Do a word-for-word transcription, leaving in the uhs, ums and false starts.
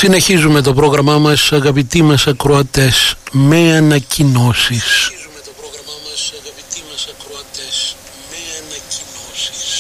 Συνεχίζουμε το πρόγραμμά μας, αγαπητοί μας ακροατές, με ανακοινώσεις.